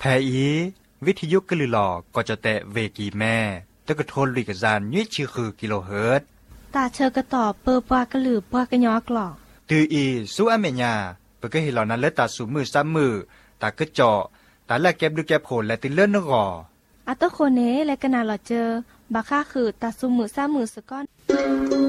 อีวิทยุกะลือหลอก็จะแตะเวกีแม่ตะกะโทนลุยกะจานยี่ชื่อคือกิโลเฮิรตซ์ตาเชอกะต่อเปอปากะลือปากะยอกหลอกตืออีสู้อเมญาเปกะเฮลอนั้นเลตาสูมือซ้ำมือตากะเจาะตาแลกแก็บดูแก็บโผลและติเลื่อนนกออัตโคเนและกะนาหลอเจอบาค่าคือตาซุมือซ้ำมือสะก้อน